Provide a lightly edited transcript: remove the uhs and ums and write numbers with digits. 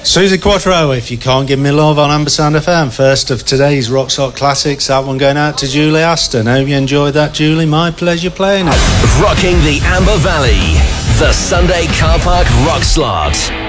Susie Quattro, If You Can't Give Me Love on Ambersand FM. First of today's Rock Sock Classics. That one going out to Julie Aston. Hope you enjoyed that, Julie. My pleasure playing it. Rocking the Amber Valley. The Sunday Car Park Rock Slot.